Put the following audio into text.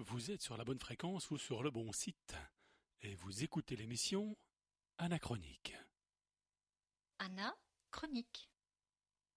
Vous êtes sur la bonne fréquence ou sur le bon site et vous écoutez l'émission Anachronique. Anna, chronique.